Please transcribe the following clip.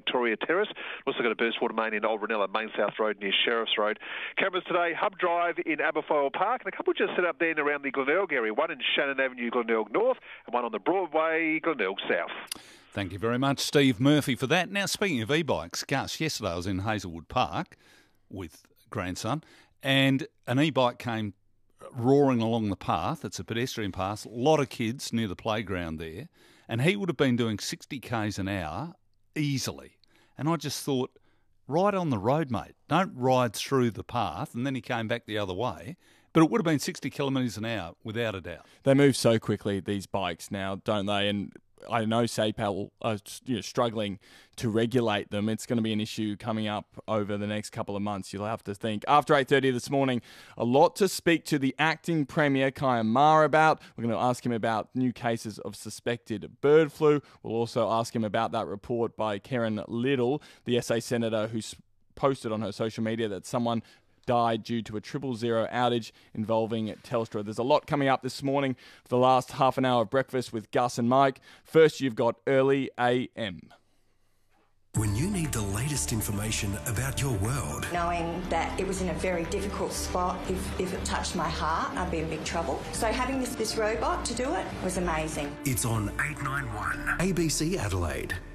Victoria Terrace. Also got a burst water main in Old Ranella, Main South Road near Sheriff's Road. Cameras today, Hub Drive in Aberfoyle Park, and a couple just set up there and around the Glenelg area. One in Shannon Avenue, Glenelg North, and one on the Broadway, Glenelg South. Thank you very much, Steve Murphy, for that. Now, speaking of e-bikes, Gus, yesterday I was in Hazelwood Park with grandson, and an e-bike came roaring along the path. It's a pedestrian path, a lot of kids near the playground there, and he would have been doing 60 k's an hour easily. And I just thought, ride on the road, mate. Don't ride through the path. And then he came back the other way. But it would have been 60 kilometres an hour, without a doubt. They move so quickly, these bikes now, don't they? And I know SAPAL are struggling to regulate them. It's going to be an issue coming up over the next couple of months, you'll have to think. After 8:30 this morning, a lot to speak to the acting Premier, Kaya Ma, about. We're going to ask him about new cases of suspected bird flu. We'll also ask him about that report by Karen Little, the SA Senator, who's posted on her social media that someone died due to a 000 outage involving Telstra. There's a lot coming up this morning for the last half an hour of breakfast with Gus and Mike. First, you've got Early AM. When you need the latest information about your world. Knowing that it was in a very difficult spot, if it touched my heart, I'd be in big trouble. So having this robot to do it was amazing. It's on 891 ABC Adelaide.